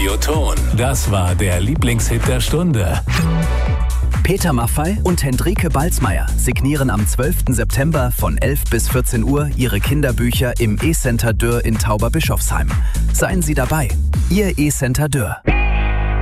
Radioton. Das war der Lieblingshit der Stunde. Peter Maffay und Hendrike Balzmeier signieren am 12. September von 11 bis 14 Uhr ihre Kinderbücher im E-Center Dürr in Tauberbischofsheim. Seien Sie dabei. Ihr E-Center Dürr.